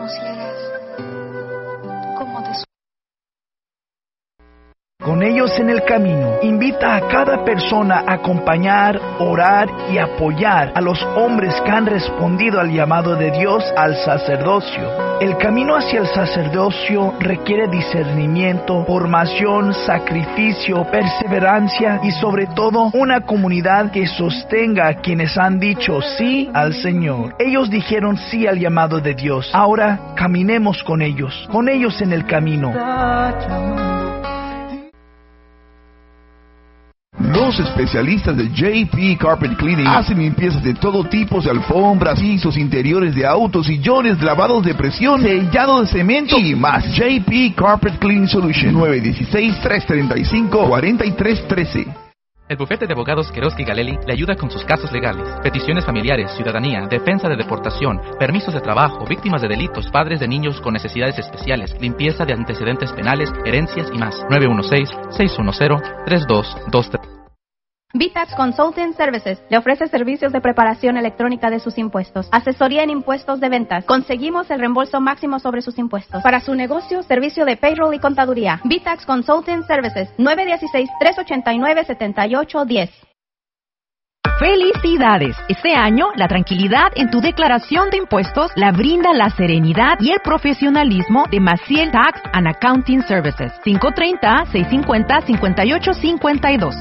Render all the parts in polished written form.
conocieras cómo te... Con ellos en el camino, invita a cada persona a acompañar, orar y apoyar a los hombres que han respondido al llamado de Dios al sacerdocio. El camino hacia el sacerdocio requiere discernimiento, formación, sacrificio, perseverancia y sobre todo una comunidad que sostenga a quienes han dicho sí al Señor. Ellos dijeron sí al llamado de Dios. Ahora caminemos con ellos en el camino. Los especialistas de JP Carpet Cleaning hacen limpiezas de todo tipo de alfombras, pisos, interiores de autos, sillones, lavados de presión, sellado de cemento y más. JP Carpet Cleaning Solution, 916-335-4313. El bufete de abogados Queroski Galelli le ayuda con sus casos legales, peticiones familiares, ciudadanía, defensa de deportación, permisos de trabajo, víctimas de delitos, padres de niños con necesidades especiales, limpieza de antecedentes penales, herencias y más. 916-610-3223. VTax Consulting Services le ofrece servicios de preparación electrónica de sus impuestos, asesoría en impuestos de ventas. Conseguimos el reembolso máximo sobre sus impuestos. Para su negocio, servicio de payroll y contaduría. VTax Consulting Services, 916-389-7810. ¡Felicidades! Este año, la tranquilidad en tu declaración de impuestos la brinda la serenidad y el profesionalismo de Maciel Tax and Accounting Services. 530-650-5852.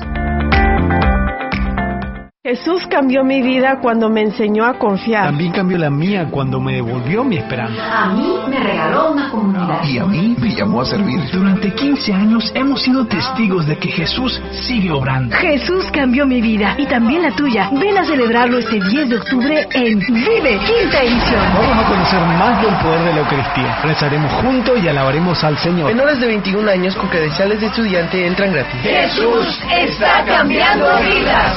Jesús cambió mi vida cuando me enseñó a confiar. También cambió la mía cuando me devolvió mi esperanza. A mí me regaló una comunidad. Y a mí me llamó a servir. Durante 15 años hemos sido testigos de que Jesús sigue obrando. Jesús cambió mi vida y también la tuya. Ven a celebrarlo este 10 de octubre en Vive, quinta edición. Vamos a conocer más del poder de la Eucaristía. Rezaremos juntos y alabaremos al Señor. Menores de 21 años con credenciales de estudiante entran gratis. Jesús está cambiando vidas.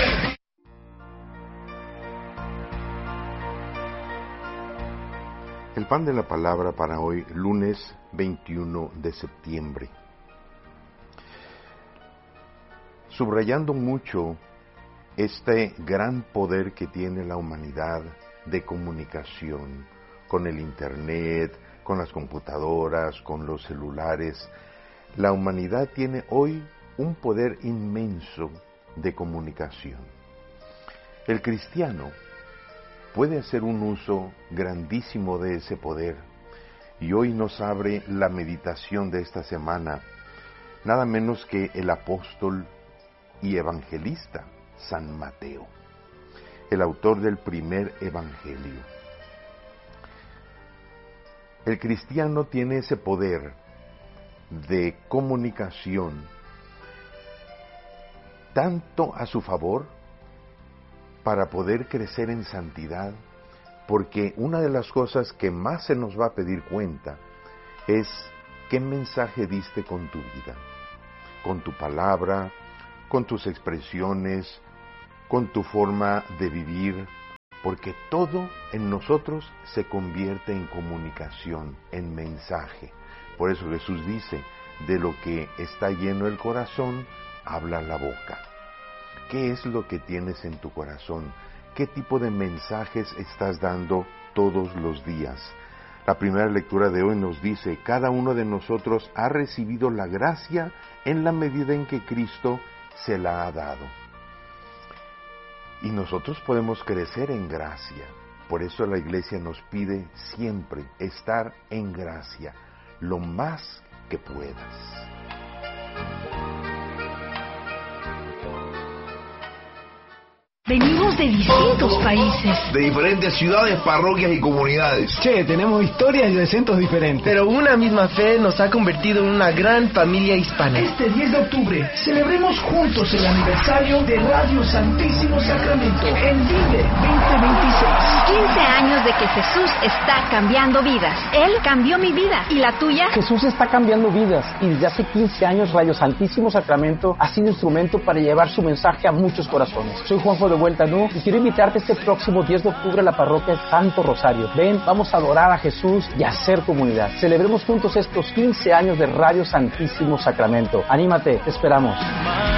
El pan de la palabra para hoy, lunes 21 de septiembre. Subrayando mucho este gran poder que tiene la humanidad de comunicación con el internet, con las computadoras, con los celulares. La humanidad tiene hoy un poder inmenso de comunicación. El cristiano puede hacer un uso grandísimo de ese poder, y hoy nos abre la meditación de esta semana nada menos que el apóstol y evangelista San Mateo, el autor del primer evangelio. El cristiano tiene ese poder de comunicación tanto a su favor para poder crecer en santidad, porque una de las cosas que más se nos va a pedir cuenta es qué mensaje diste con tu vida, con tu palabra, con tus expresiones, con tu forma de vivir, porque todo en nosotros se convierte en comunicación, en mensaje. Por eso Jesús dice, de lo que está lleno el corazón, habla la boca. ¿Qué es lo que tienes en tu corazón? ¿Qué tipo de mensajes estás dando todos los días? La primera lectura de hoy nos dice, cada uno de nosotros ha recibido la gracia en la medida en que Cristo se la ha dado. Y nosotros podemos crecer en gracia. Por eso la Iglesia nos pide siempre estar en gracia, lo más que puedas. Venimos de distintos países. De diferentes ciudades, parroquias y comunidades. Che, tenemos historias y acentos diferentes. Pero una misma fe nos ha convertido en una gran familia hispana. Este 10 de octubre celebremos juntos el aniversario de Radio Santísimo Sacramento en Vive 2026. 15 años de que Jesús está cambiando vidas. Él cambió mi vida. ¿Y la tuya? Jesús está cambiando vidas y desde hace 15 años Radio Santísimo Sacramento ha sido instrumento para llevar su mensaje a muchos corazones. Soy Juanjo de Vuelta Nu y quiero invitarte este próximo 10 de octubre a la parroquia Santo Rosario. Ven, vamos a adorar a Jesús y a hacer comunidad. Celebremos juntos estos 15 años de Radio Santísimo Sacramento. Anímate, te esperamos.